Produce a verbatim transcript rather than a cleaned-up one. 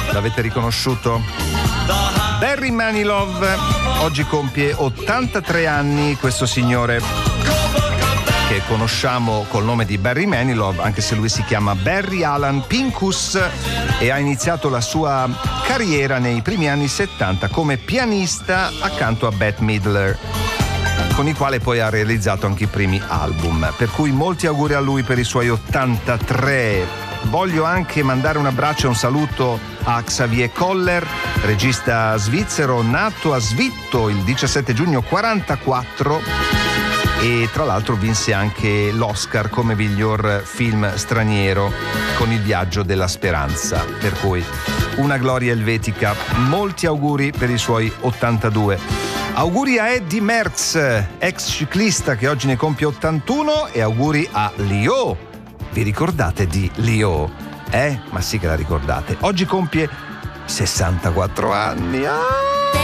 L'avete riconosciuto? Barry Manilow oggi compie ottantatré anni, questo signore che conosciamo col nome di Barry Manilow, anche se lui si chiama Barry Alan Pincus e ha iniziato la sua carriera nei primi anni settanta come pianista accanto a Bette Midler, con i quali poi ha realizzato anche i primi album, per cui molti auguri a lui per i suoi ottantatré. Voglio anche mandare un abbraccio e un saluto a Xavier Koller, regista svizzero nato a Svitto il diciassette giugno quarantaquattro e tra l'altro vinse anche l'Oscar come miglior film straniero con Il viaggio della speranza, per cui una gloria elvetica. Molti auguri per i suoi ottantadue. Auguri a Eddy Merckx, ex ciclista che oggi ne compie ottantuno, e auguri a Lio. Vi ricordate di Lio? Eh? Ma sì che la ricordate. Oggi compie sessantaquattro anni. Ah!